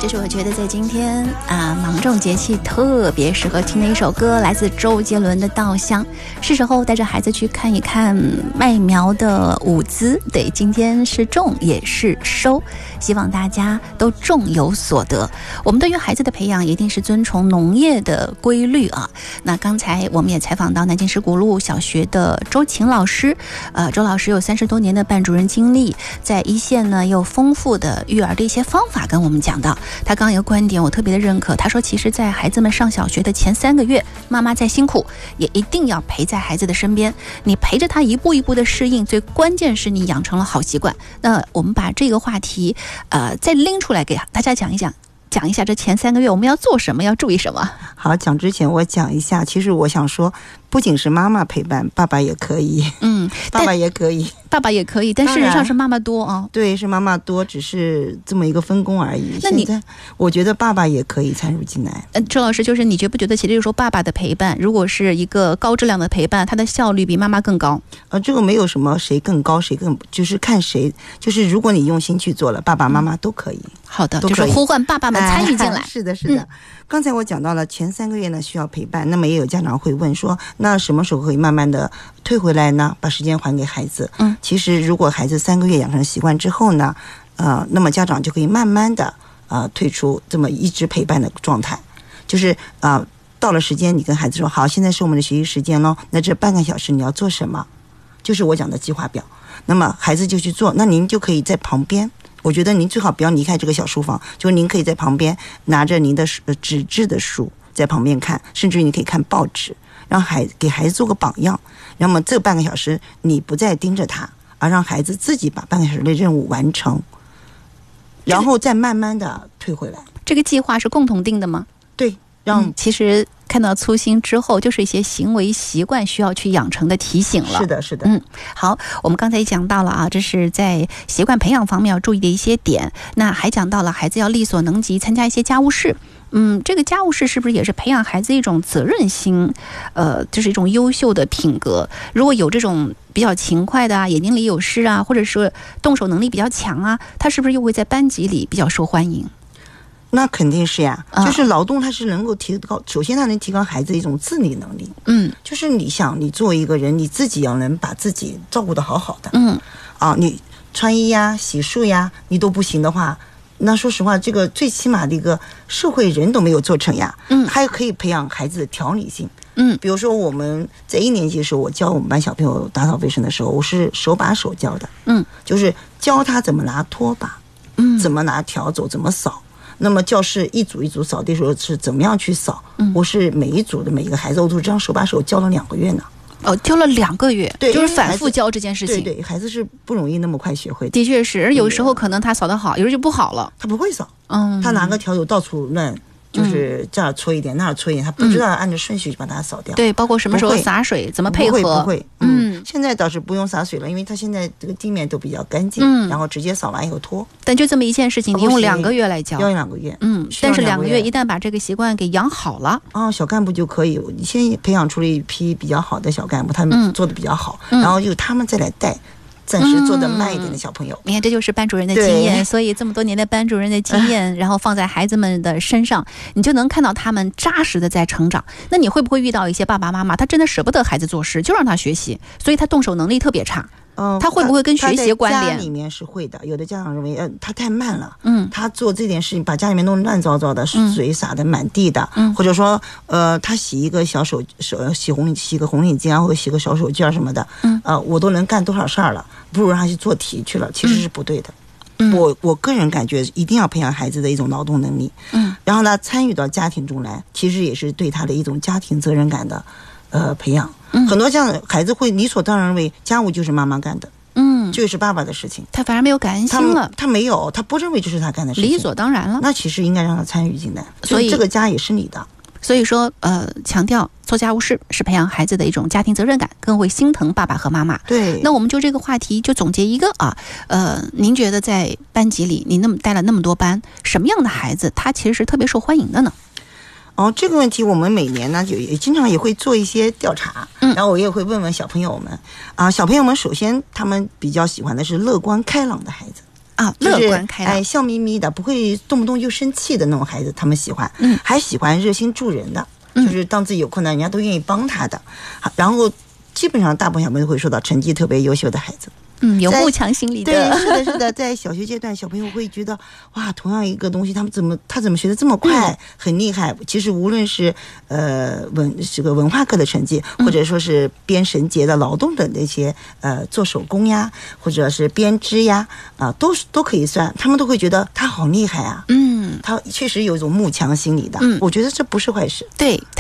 这是我觉得在今天芒种节气特别适合听的一首歌，来自周杰伦的《稻香》。是时候带着孩子去看一看麦苗的舞姿。对，今天是种也是收，希望大家都种有所得。我们对于孩子的培养一定是遵从农业的规律啊。那刚才我们也采访到南京石鼓路小学的周琴老师，周老师有30多年的班主任经历，在一线呢有丰富的育儿的一些方法跟我们讲到。他刚刚有个观点我特别的认可，他说其实在孩子们上小学的前3个月，妈妈再辛苦也一定要陪在孩子的身边，你陪着他一步一步的适应，最关键是你养成了好习惯。那我们把这个话题再拎出来给大家讲一下这前3个月我们要做什么，要注意什么。 好，讲之前我讲一下，其实我想说不仅是妈妈陪伴，爸爸也可以。爸爸也可以，但事实上是妈妈多啊。对，是妈妈多，只是这么一个分工而已。那现在我觉得爸爸也可以参入进来。 周老师，就是你觉不觉得其实就是说爸爸的陪伴，如果是一个高质量的陪伴，它的效率比妈妈更高？ 这个没有什么谁更高谁更，就是看谁，就是如果你用心去做了，爸爸妈妈都可以。 好的，就是呼唤爸爸们参与进来。 是的。刚才我讲到了前3个月呢需要陪伴，那么也有家长会问说，那什么时候可以慢慢的退回来呢？把时间还给孩子。其实如果孩子3个月养成习惯之后呢，那么家长就可以慢慢的退出这么一直陪伴的状态，就是到了时间你跟孩子说，好，现在是我们的学习时间咯，那这半个小时你要做什么？就是我讲的计划表。那么孩子就去做，那您就可以在旁边。我觉得您最好不要离开这个小书房，就您可以在旁边拿着您的纸质的书在旁边看，甚至于你可以看报纸，让给孩子做个榜样。那么这半个小时你不再盯着他，而让孩子自己把半个小时的任务完成，然后再慢慢的退回来。这个计划是共同定的吗？对， 其实看到粗心之后，就是一些行为习惯需要去养成的提醒了。 是的。 好，我们刚才也讲到了啊，这是在习惯培养方面要注意的一些点。那还讲到了孩子要力所能及，参加一些家务事。这个家务事是不是也是培养孩子一种责任心？就是一种优秀的品格。如果有这种比较勤快的眼睛里有诗啊，或者是动手能力比较强啊，他是不是又会在班级里比较受欢迎？ 那肯定是呀，就是劳动它是能够提高，首先它能提高孩子一种自理能力。就是你想，你作为一个人，你自己要能把自己照顾得好好的。你穿衣呀、洗漱呀，你都不行的话，那说实话，这个最起码的一个社会人都没有做成呀。还可以培养孩子的条理性。比如说我们在1年级的时候，我教我们班小朋友打扫卫生的时候，我是手把手教的。就是教他怎么拿拖把，怎么拿笤帚，怎么扫。那么教室一组一组扫地的时候是怎么样去扫？我是每一组的每一个孩子，我都这样手把手教了2个月呢。 教了2个月， 对， 就是反复教这件事情。 对，孩子是不容易那么快学会的。 的确是，有时候可能他扫得好，有时候就不好了。 他不会扫，他拿个笤帚到处乱。就是这儿搓一点那儿搓一点，他不知道按照顺序把它扫掉。 对，包括什么时候洒水，怎么配合。 不会。现在倒是不用洒水了，因为他现在这个地面都比较干净，然后直接扫完以后拖。 但就这么一件事情，你用2个月来教， 要2个月。 但是2个月一旦把这个习惯给养好了， 小干部就可以，你先培养出了一批比较好的小干部，他们做的比较好，然后由他们再来带。暂时做的慢一点的小朋友， 你看这就是班主任的经验。所以这么多年的班主任的经验，然后放在孩子们的身上，你就能看到他们扎实的在成长。那你会不会遇到一些爸爸妈妈，他真的舍不得孩子做事，就让他学习，所以他动手能力特别差？他会不会跟学习关联？ 他在家里面是会的，有的家长认为他太慢了，他做这件事情把家里面弄乱糟糟的，水洒的满地的，或者说他洗一个洗个红领巾啊，或者洗个小手绢什么的，我都能干多少事儿了，不如让他去做题去了，其实是不对的。我个人感觉一定要培养孩子的一种劳动能力，然后呢参与到家庭中来，其实也是对他的一种家庭责任感的培养。很多这样的孩子会理所当然认为家务就是妈妈干的，就是爸爸的事情， 他反而没有感恩心了。 他没有，他不认为这是他干的事情， 理所当然了。 那其实应该让他参与进来，所以这个家也是你的。 所以说强调做家务事是培养孩子的一种家庭责任感，更会心疼爸爸和妈妈。 对， 那我们就这个话题就总结一个您觉得在班级里你带了那么多班，什么样的孩子他其实是特别受欢迎的呢？ 这个问题我们每年呢也经常也会做一些调查，然后我也会问问小朋友们小朋友们首先他们比较喜欢的是乐观开朗的孩子。 啊， 就是乐观开朗， 笑眯眯的，不会动不动就生气的那种孩子，他们喜欢，还喜欢热心助人的，就是当自己有困难，人家都愿意帮他的。好，然后基本上大部分小朋友会说到成绩特别优秀的孩子。 有慕强心理的， 对，是的，是的，在小学阶段，小朋友会觉得哇，同样一个东西，他怎么学得这么快，很厉害。其实无论是这个文化课的成绩，或者说是编绳结的劳动的那些做手工呀，或者是编织呀，都可以算，他们都会觉得他好厉害啊。他确实有一种慕强心理的，我觉得这不是坏事。 对。